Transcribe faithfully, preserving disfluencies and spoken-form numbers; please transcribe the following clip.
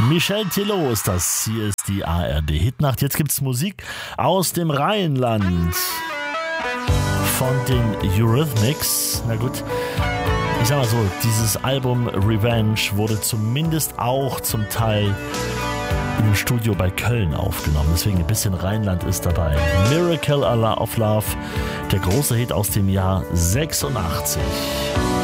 Michel Tello ist das. Hier ist die A R D-Hitnacht. Jetzt gibt's Musik aus dem Rheinland von den Eurythmics. Na gut, ich sag mal so, dieses Album Revenge wurde zumindest auch zum Teil im Studio bei Köln aufgenommen. Deswegen ein bisschen Rheinland ist dabei. Miracle of Love, der große Hit aus dem Jahr sechsundachtzig.